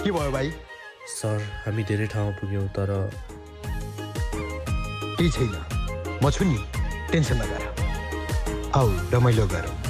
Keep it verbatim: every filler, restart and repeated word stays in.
के भयो भाइ? सर हामी धेरै ठाउँमा पुग्यौँ तर केही छैन, म छु नि, टेन्सन नगर। आऊ रमाइलो गरौँ।